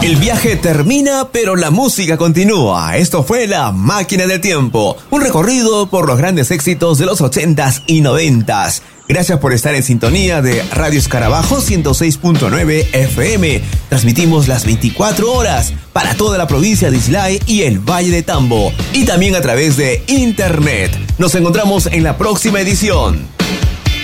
El viaje termina, pero la música continúa. Esto fue La Máquina del Tiempo, un recorrido por los grandes éxitos de los 80s y 90s. Gracias por estar en sintonía de Radio Escarabajo 106.9 FM. Transmitimos las 24 horas para toda la provincia de Islay y el Valle de Tambo, y también a través de Internet. Nos encontramos en la próxima edición.